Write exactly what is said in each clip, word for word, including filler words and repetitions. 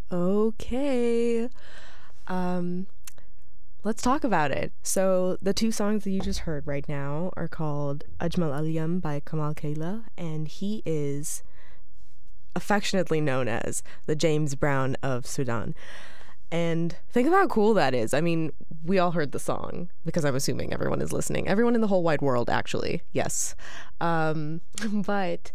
Okay. Um, let's talk about it. So the two songs that you just heard right now are called Ajmal Aliyam by Kamal Kayla, and he is affectionately known as the James Brown of Sudan. And think of how cool that is. I mean, we all heard the song because I'm assuming everyone is listening. Everyone in the whole wide world, actually. Yes. Um, but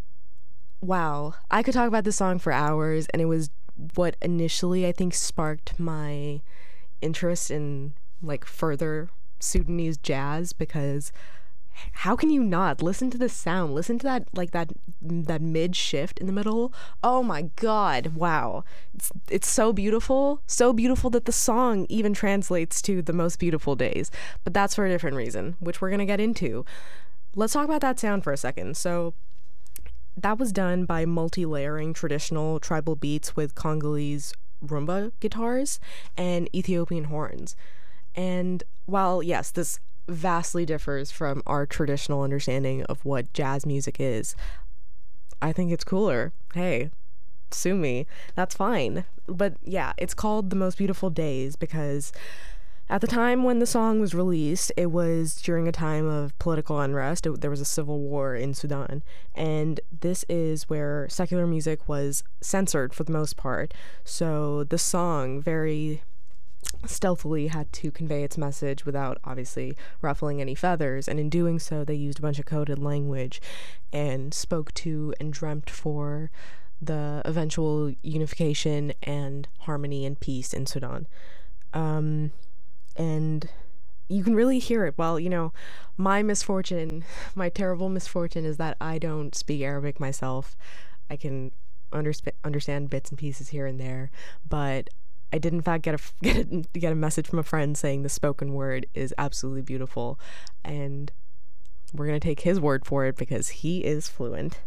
wow, I could talk about this song for hours, and it was what initially I think sparked my interest in like further Sudanese jazz, because how can you not listen to the sound, listen to that, like that that mid shift in the middle? Oh my god, wow. It's it's so beautiful, so beautiful that the song even translates to the most beautiful days. But that's for a different reason, which we're going to get into. Let's talk about that sound for a second. So that was done by multi-layering traditional tribal beats with Congolese rumba guitars and Ethiopian horns. And while, yes, this vastly differs from our traditional understanding of what jazz music is, I think it's cooler. Hey, sue me. That's fine. But yeah, it's called The Most Beautiful Days because at the time when the song was released, it was during a time of political unrest. It, there was a civil war in Sudan, and this is where secular music was censored for the most part. So the song very stealthily had to convey its message without obviously ruffling any feathers, and in doing so they used a bunch of coded language and spoke to and dreamt for the eventual unification and harmony and peace in Sudan. Um, and you can really hear it. Well, you know, my misfortune, my terrible misfortune is that I don't speak Arabic myself. I can undersp- understand bits and pieces here and there, but I did in fact get a get a, get a message from a friend saying the spoken word is absolutely beautiful, and we're gonna take his word for it because he is fluent.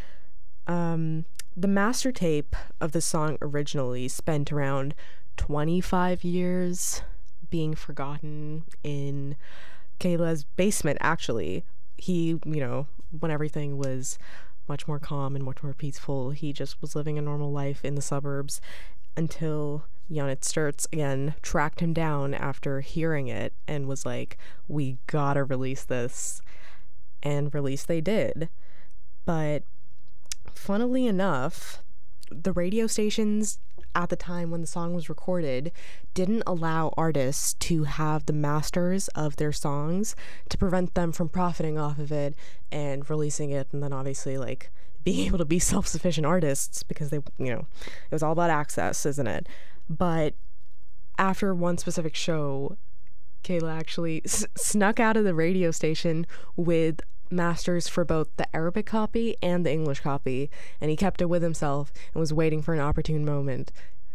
Um, the master tape of the song originally spent around twenty-five years being forgotten in Kayla's basement. Actually, he, you know, when everything was much more calm and much more peaceful, he just was living a normal life in the suburbs until Yonit Sturts again tracked him down after hearing it and was like, we gotta release this. And release they did. But funnily enough, the radio stations at the time when the song was recorded didn't allow artists to have the masters of their songs to prevent them from profiting off of it and releasing it, and then obviously like being able to be self-sufficient artists, because they, you know, it was all about access, isn't it? But after one specific show, Kayla actually s- snuck out of the radio station with masters for both the Arabic copy and the English copy, and he kept it with himself and was waiting for an opportune moment.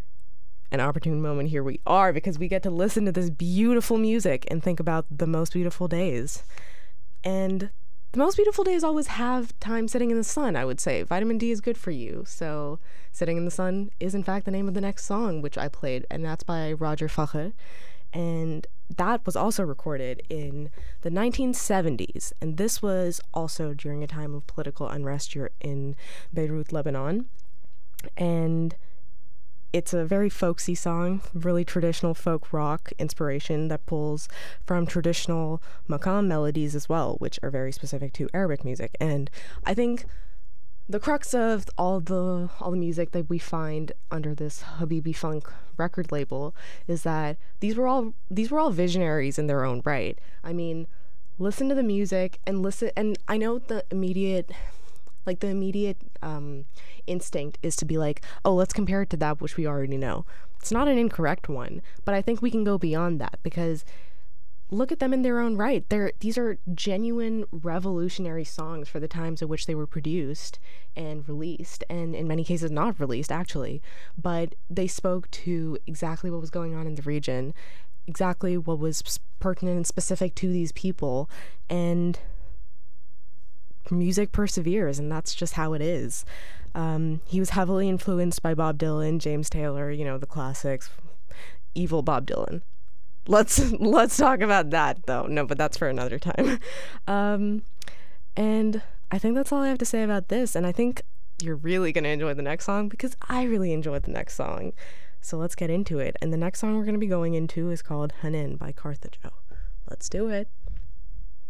An opportune moment, here we are, because we get to listen to this beautiful music and think about the most beautiful days. And the most beautiful days always have time sitting in the sun, I would say. Vitamin D is good for you. So Sitting in the Sun is in fact the name of the next song, which I played, and that's by Roger Fakhr. And that was also recorded in the nineteen seventies. And this was also during a time of political unrest here in Beirut, Lebanon. And it's a very folksy song, really traditional folk rock inspiration that pulls from traditional maqam melodies as well, which are very specific to Arabic music. And I think the crux of all the all the music that we find under this Habibi Funk record label is that these were all these were all visionaries in their own right. I mean, listen to the music and listen, and I know the immediate like the immediate um, instinct is to be like, oh, let's compare it to that which we already know. It's not an incorrect one, but I think we can go beyond that, because look at them in their own right. They're, these are genuine revolutionary songs for the times at which they were produced and released, and in many cases not released, actually. But they spoke to exactly what was going on in the region, exactly what was pertinent and specific to these people, and music perseveres, and that's just how it is. Um, he was heavily influenced by Bob Dylan, James Taylor, you know, the classics, evil Bob Dylan. Let's let's talk about that though. No, but that's for another time. Um, and I think that's all I have to say about this. And I think you're really going to enjoy the next song because I really enjoyed the next song. So let's get into it. And the next song we're going to be going into is called Hanin by Carthajo. Let's do it.